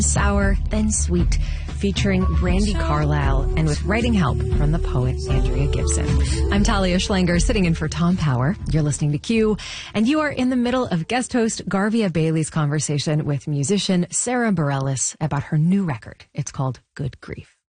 Sour, Then Sweet, featuring Brandi Carlile and with writing help from the poet Andrea Gibson. I'm Talia Schlanger, sitting in for Tom Power. You're listening to Q, and you are in the middle of guest host Garvia Bailey's conversation with musician Sara Bareilles about her new record. It's called Good Grief.